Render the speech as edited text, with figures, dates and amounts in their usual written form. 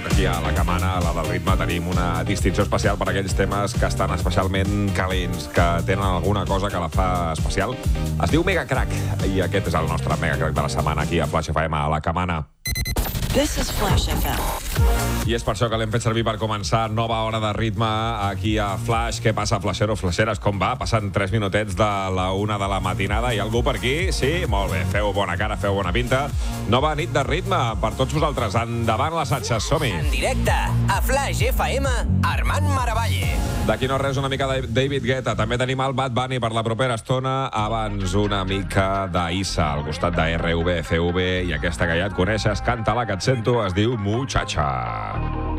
que aquí a La Camana, a la del ritme, tenim una distinció especial per aquells temes que estan especialment calents, que tenen alguna cosa que la fa especial. Es diu Mega Crack, i aquest és el nostre Mega Crack de la setmana aquí a Flash FM, a La Camana. This is Flash FM. I és per això que l'hem fet servir per començar nova hora de ritme aquí a Flash. Què passa, flasheros, flasheres? Com va? Passen 3 minutets de la 1 de la matinada. Hi ha algú per aquí? Sí? Molt bé. Feu bona cara, feu bona pinta. Nova nit de ritme per tots vosaltres. Endavant les atxes, som-hi. En directe, a Flash FM, Armand Maravalle. D'aquí no res, una mica de David Guetta. També tenim el Bad Bunny per la propera estona. Abans una mica d'Issa, al costat de RV, CV, i aquesta que ja et coneixes, canta-la que et sento, es diu Muchacha.